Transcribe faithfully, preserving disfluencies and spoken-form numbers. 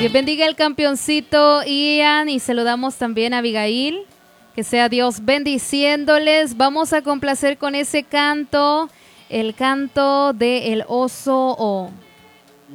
Dios bendiga el campeoncito Ian y saludamos también a Abigail. Que sea Dios bendiciéndoles. Vamos a complacer con ese canto, el canto de El Oso O.